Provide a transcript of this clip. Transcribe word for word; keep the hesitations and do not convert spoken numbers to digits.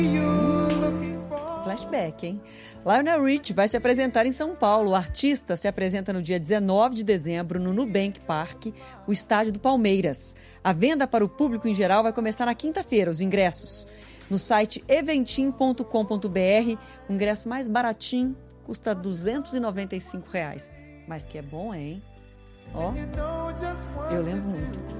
Flashback, hein? Lionel Richie vai se apresentar em São Paulo. O artista se apresenta no dia dezenove de dezembro no Nubank Park, o estádio do Palmeiras. A venda para o público em geral vai começar na quinta-feira, os ingressos. No site eventim ponto com ponto br, o ingresso mais baratinho custa duzentos e noventa e cinco reais. Mas que é bom, hein? Ó, eu lembro muito.